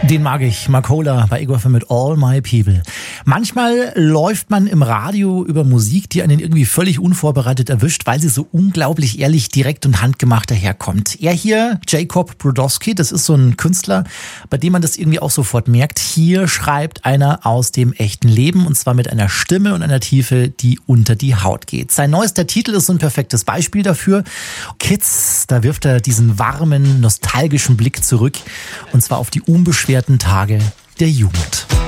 Den mag ich, Marcola bei Ego FM mit All My People. Manchmal läuft man im Radio über Musik, die einen irgendwie völlig unvorbereitet erwischt, weil sie so unglaublich ehrlich, direkt und handgemacht daherkommt. Er hier, Jacob Brodowski, das ist so ein Künstler, bei dem man das irgendwie auch sofort merkt. Hier schreibt einer aus dem echten Leben und zwar mit einer Stimme und einer Tiefe, die unter die Haut geht. Sein neuester Titel ist so ein perfektes Beispiel dafür. Kids, da wirft er diesen warmen, nostalgischen Blick zurück und zwar auf die unbeschwerten Tage der Jugend.